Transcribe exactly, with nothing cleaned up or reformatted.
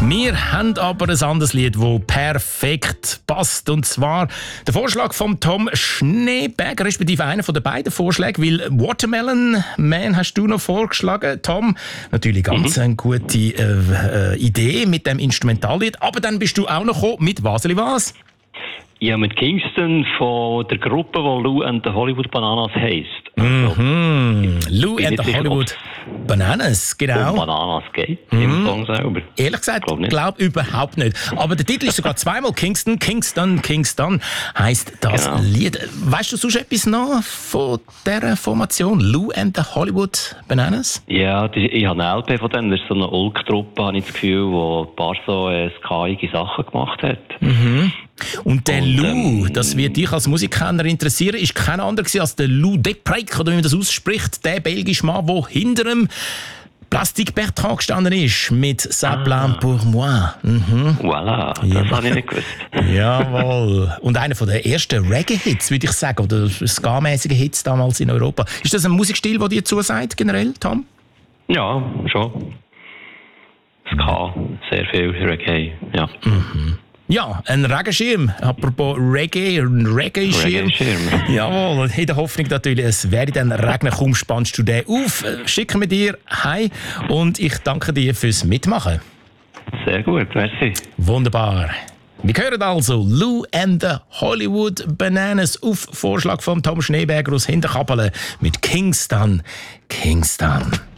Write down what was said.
Wir haben aber ein anderes Lied, das perfekt passt. Und zwar der Vorschlag von Tom Schneeberger, respektive einer von den beiden Vorschlägen, weil Watermelon Man hast du noch vorgeschlagen, Tom. Natürlich ganz mhm. eine gute äh, äh, Idee mit dem Instrumentallied. Aber dann bist du auch noch gekommen mit «Waseli was?» Ja, mit Kingston von der Gruppe, die Lou and the Hollywood Bananas heisst. Mhm. Lou and the Hollywood Bananas, genau. Um Bananas geht, mhm. im Song selber. Ehrlich gesagt, ich glaube überhaupt nicht. Aber der Titel ist sogar zweimal Kingston, Kingston, Kingston heisst das genau. Lied. Weißt du sonst etwas noch von dieser Formation? Lou and the Hollywood Bananas? Ja, die, ich habe eine L P von denen. Das ist so eine Ulk-Truppe, habe ich das Gefühl, die ein paar so äh, skaige Sachen gemacht hat. Mhm. Und der und, Lou, ähm, das wird dich als Musikkenner interessieren, ist kein anderer als der Lou Depreyck, oder wie man das ausspricht, der belgische Mann, der hinter dem Plastic Bertrand gestanden ist, mit «Ça plane pour moi». Mhm. Voilà, das ja. habe ich nicht gewusst. Jawohl. Und einer der ersten Reggae-Hits, würde ich sagen, oder ska-mäßigen Hits damals in Europa. Ist das ein Musikstil, der dir zusagt, generell, Tom? Ja, schon. Ska, sehr viel Reggae, ja. Mhm. Ja, ein Regenschirm. Apropos Reggae, ein Reggae-Schirm. Reggae-Schirm. Jawohl, in der Hoffnung natürlich, es werde dann regnen, kaum spannst du den auf. Schicken wir dir heim und ich danke dir fürs Mitmachen. Sehr gut, merci. Wunderbar. Wir hören also Lou and the Hollywood Bananas auf Vorschlag von Tom Schneeberger aus Hinterkappelen mit Kingston, Kingston.